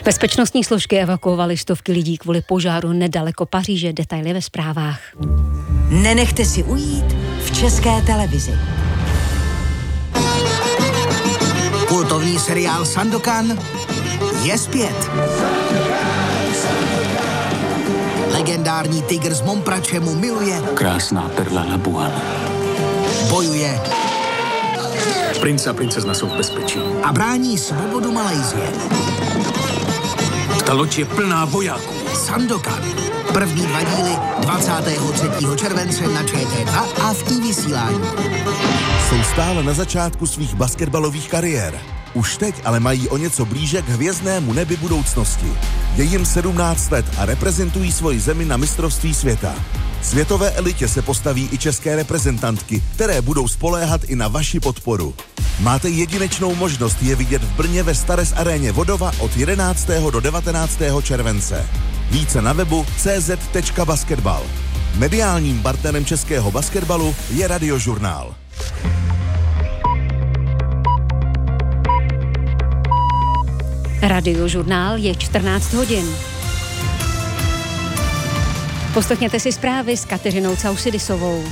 Bezpečnostní složky evakuovaly stovky lidí kvůli požáru nedaleko Paříže. Detaily ve zprávách. Nenechte si ujít v České televizi. Kultovní seriál Sandokan je zpět. Legendární tygr z Momprače mu miluje. Krásná perla Labuan. Bojuje. Princ a princezna jsou v bezpečí. A brání svobodu Malajsie. Ta loď je plná vojáků. Sandokan. První 2 díly 23. července na ČT2 a v iVysílání. Jsou stále na začátku svých basketbalových kariér. Už teď ale mají o něco blíže k hvězdnému nebi budoucnosti. Je jim 17 let a reprezentují svoji zemi na mistrovství světa. Světové elitě se postaví i české reprezentantky, které budou spoléhat i na vaši podporu. Máte jedinečnou možnost je vidět v Brně ve Starec aréně Vodova od 11. do 19. července. Více na webu cz.basketbal. Mediálním partnerem českého basketbalu je Radiožurnál. Radiožurnál je 14 hodin. Poslechněte si zprávy s Kateřinou Causidisovou.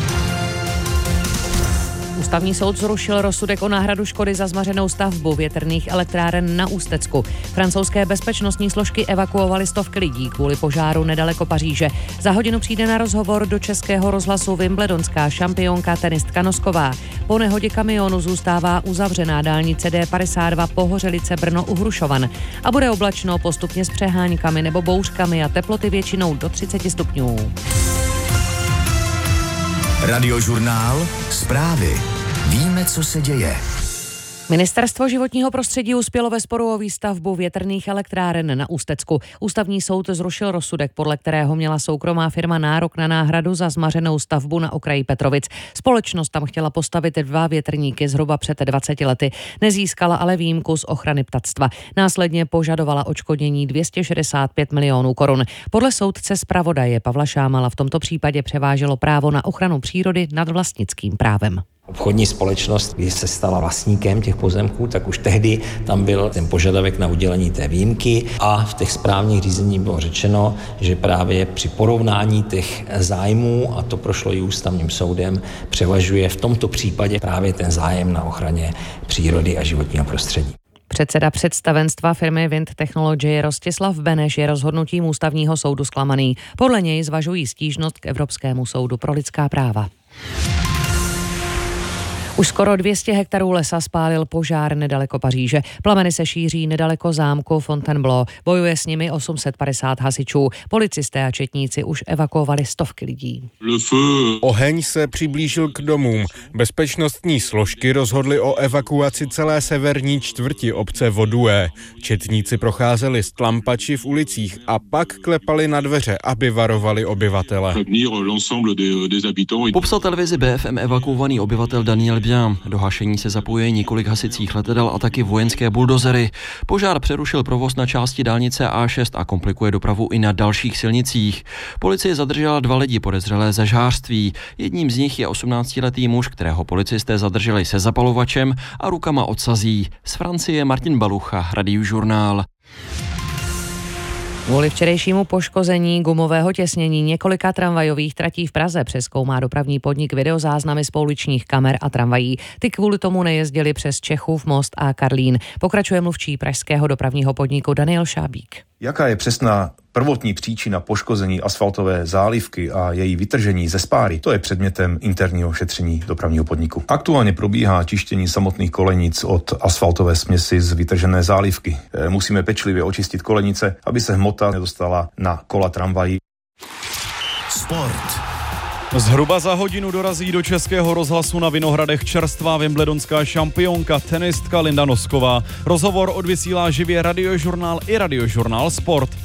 Ústavní soud zrušil rozsudek o náhradu škody za zmařenou stavbu větrných elektráren na Ústecku. Francouzské bezpečnostní složky evakuovaly stovky lidí kvůli požáru nedaleko Paříže. Za hodinu přijde na rozhovor do Českého rozhlasu wimbledonská šampionka tenistka Nosková. Po nehodě kamionu zůstává uzavřená dálnice D52 Pohořelice Brno u Hrušovan a bude oblačno postupně s přeháňkami nebo bouřkami a teploty většinou do 30 stupňů. Radiožurnál, zprávy. Víme, co se děje. Ministerstvo životního prostředí uspělo ve sporu o výstavbu větrných elektráren na Ústecku. Ústavní soud zrušil rozsudek, podle kterého měla soukromá firma nárok na náhradu za zmařenou stavbu na okraji Petrovic. Společnost tam chtěla postavit 2 větrníky zhruba před 20 lety. Nezískala ale výjimku z ochrany ptactva. Následně požadovala odškodnění 265 milionů korun. Podle soudce zpravodaje Pavla Šámala v tomto případě převáželo právo na ochranu přírody nad vlastnickým právem. Obchodní společnost, když se stala vlastníkem těch pozemků, tak už tehdy tam byl ten požadavek na udělení té výjimky a v těch správních řízení bylo řečeno, že právě při porovnání těch zájmů, a to prošlo i ústavním soudem, převažuje v tomto případě právě ten zájem na ochraně přírody a životního prostředí. Předseda představenstva firmy Wind Technology Rostislav Beneš je rozhodnutím ústavního soudu zklamaný. Podle něj zvažují stížnost k Evropskému soudu pro lidská práva. Už skoro 200 hektarů lesa spálil požár nedaleko Paříže. Plameny se šíří nedaleko zámku Fontainebleau. Bojuje s nimi 850 hasičů. Policisté a četníci už evakuovali stovky lidí. Oheň se přiblížil k domům. Bezpečnostní složky rozhodly o evakuaci celé severní čtvrti obce Vodoué. Četníci procházeli s tlampači v ulicích a pak klepali na dveře, aby varovali obyvatele. Popsal televizi BFM evakuovaný obyvatel Daniel. Do hašení se zapojuje několik hasicích letadel a taky vojenské buldozery. Požár přerušil provoz na části dálnice A6 a komplikuje dopravu i na dalších silnicích. Policie zadržela 2 lidi podezřelé ze žhářství. Jedním z nich je 18letý muž, kterého policisté zadrželi se zapalovačem a rukama od sazí. Z Francie Martin Balucha, Radiožurnál. Kvůli včerejšímu poškození gumového těsnění několika tramvajových tratí v Praze přezkoumá dopravní podnik videozáznamy z pouličních kamer a tramvají. Ty kvůli tomu nejezdili přes Čechův most a Karlín. Pokračuje mluvčí pražského dopravního podniku Daniel Šábík. Jaká je přesná prvotní příčina poškození asfaltové zálivky a její vytržení ze spáry? To je předmětem interního šetření dopravního podniku. Aktuálně probíhá čištění samotných kolenic od asfaltové směsi z vytržené zálivky. Musíme pečlivě očistit kolenice, aby se hmota nedostala na kola tramvají. Sport. Zhruba za hodinu dorazí do Českého rozhlasu na Vinohradech čerstvá wimbledonská šampionka tenistka Linda Nosková. Rozhovor odvysílá živě Radiožurnál i Radiožurnál Sport.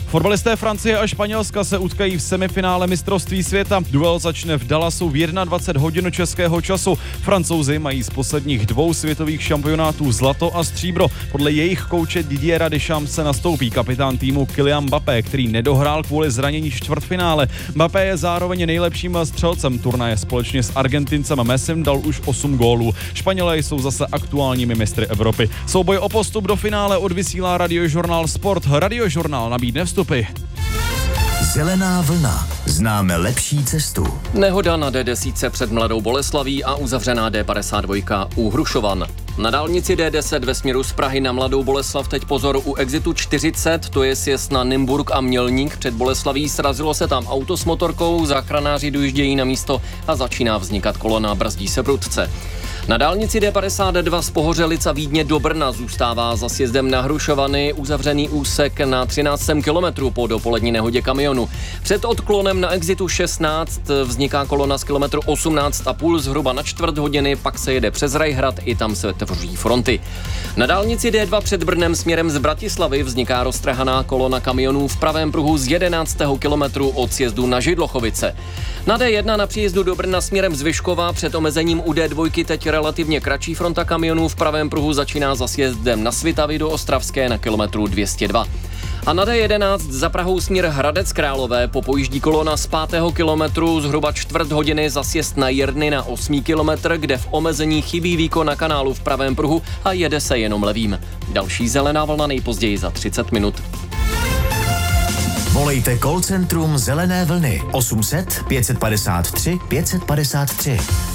Fotbalisté Francie a Španělska se utkají v semifinále mistrovství světa. Duel začne v Dallasu v 21 hodin českého času. Francouzi mají z posledních 2 světových šampionátů zlato a stříbro. Podle jejich kouče Didiera Deschamps nastoupí kapitán týmu Kylian Mbappé, který nedohrál kvůli zranění čtvrtfinále. Mbappé je zároveň nejlepším střelcem turnaje. Společně s Argentincem Messim dal už 8 gólů. Španělé jsou zase aktuálními mistry Evropy. Souboj o postup do finále odvysílá Radiožurnál Sport. Radiožurnál nabídne vstupy. Zelená vlna. Známe lepší cestu. Nehoda na D10 před Mladou Boleslaví a uzavřená D52 u Hrušovan. Na dálnici D10 ve směru z Prahy na Mladou Boleslav teď pozor u exitu 40, to je sjezd na Nymburk a Mělník. Před Boleslaví srazilo se tam auto s motorkou, záchranáři dojíždějí na místo a začíná vznikat kolona, brzdí se prudce. Na dálnici D52 z Pohořelic a Vídně do Brna zůstává za sjezdem na Hrušovany uzavřený úsek na 13. kilometru po dopolední nehodě kamionu. Před odklonem na exitu 16 vzniká kolona z kilometru 18,5 zhruba na čtvrt hodiny, pak se jede přes Rajhrad, i tam se tvoří fronty. Na dálnici D2 před Brnem směrem z Bratislavy vzniká roztrhaná kolona kamionů v pravém pruhu z 11. kilometru od sjezdu na Židlochovice. Na D1 na příjezdu do Brna směrem z Vyškova před omezením u D2 teď relativně kratší fronta kamionů v pravém pruhu začíná za sjezdem na Svitavy do Ostravské na kilometru 202. A na D11 za Prahou směr Hradec Králové popojíždí kolona z 5. kilometru zhruba čtvrt hodiny za sjezd na Jerny na 8. kilometr, kde v omezení chybí výkon na kanálu v pravém pruhu a jede se jenom levým. Další zelená vlna nejpozději za 30 minut. Volejte call centrum Zelené vlny 800 553 553.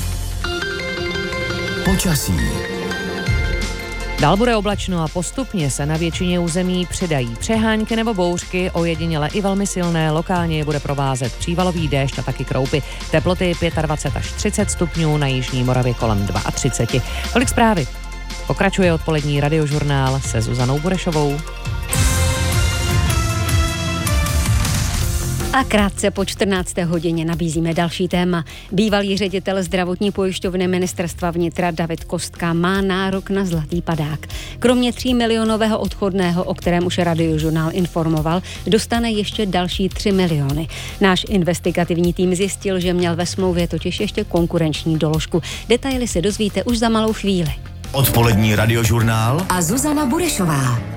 Počasí. Dál bude oblačno a postupně se na většině území přidají přehánky nebo bouřky, ojediněle i velmi silné, lokálně je bude provázet přívalový déšť a taky kroupy. Teploty 25 až 30 stupňů, na jižní Moravě kolem 32. Tolik zprávy. Pokračuje odpolední Radiožurnál se Zuzanou Burešovou. A krátce po 14. hodině nabízíme další téma. Bývalý ředitel zdravotní pojišťovny ministerstva vnitra David Kostka má nárok na zlatý padák. Kromě 3 milionového odchodného, o kterém už Radiožurnál informoval, dostane ještě další 3 miliony. Náš investigativní tým zjistil, že měl ve smlouvě totiž ještě konkurenční doložku. Detaily se dozvíte už za malou chvíli. Odpolední Radiožurnál a Zuzana Burešová.